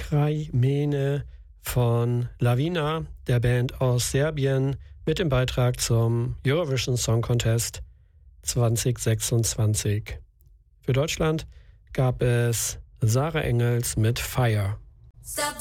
Kraj Mene von Lavina, der Band aus Serbien, mit dem Beitrag zum Eurovision Song Contest 2026. Für Deutschland gab es Sarah Engels mit Fire.